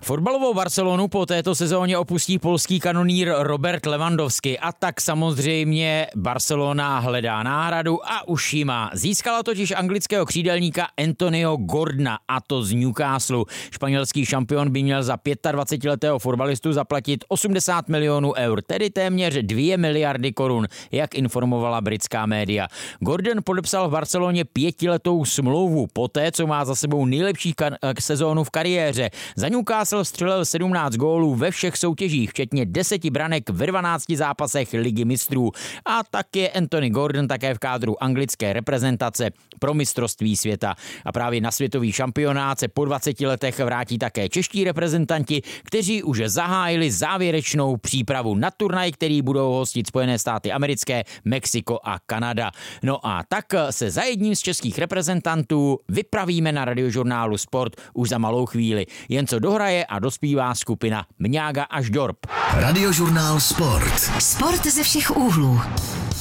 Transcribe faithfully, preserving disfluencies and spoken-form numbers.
Fotbalovou Barcelonu po této sezóně opustí polský kanonýr Robert Lewandowski a tak samozřejmě Barcelona hledá náhradu a už ji má. Získala totiž anglického křídelníka Anthonyho Gordona, a to z Newcastle. Španělský šampion by měl za dvacetiletého fotbalistu zaplatit osmdesát milionů eur, tedy téměř dvě miliardy korun, jak informovala britská média. Gordon podepsal v Barceloně pětiletou smlouvu poté, co má za sebou nejlepší ka- sezónu v kariéře. Za Newcastle střelil sedmnáct gólů ve všech soutěžích, včetně deseti branek ve dvanácti zápasech Ligy mistrů. A tak je Anthony Gordon také v kádru anglické reprezentace pro mistrovství světa. A právě na světový šampionát se po dvaceti letech vrátí také čeští reprezentanti, kteří už zahájili závěrečnou přípravu na turnaj, který budou hostit Spojené státy americké, Mexiko a Kanada. No a tak se za jedním z českých reprezentantů vypravíme na Radiožurnálu Sport už za malou chvíli. Jen co dohraje a dospívá skupina Mňága až Dorp. Radiožurnál Sport. Sport ze všech úhlů.